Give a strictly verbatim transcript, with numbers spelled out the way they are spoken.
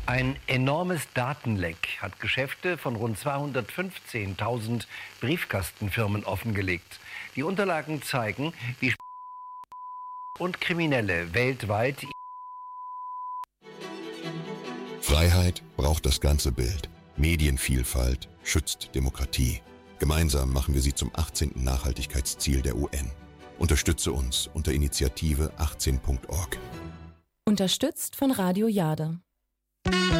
Ein enormes Datenleck hat Geschäfte von rund zweihundertfünfzehntausend Briefkastenfirmen offengelegt. Die Unterlagen zeigen, wie und Kriminelle weltweit. Freiheit braucht das ganze Bild. Medienvielfalt schützt Demokratie. Gemeinsam machen wir sie zum achtzehnten Nachhaltigkeitsziel der U N. Unterstütze uns unter Initiative achtzehn Punkt org. Unterstützt von Radio Jade.